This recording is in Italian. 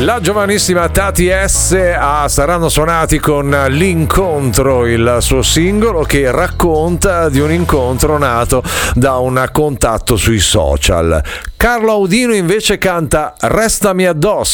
La giovanissima Tati S saranno suonati con L'incontro, il suo singolo che racconta di un incontro nato da un contatto sui social. Carlo Audino invece canta Restami addosso.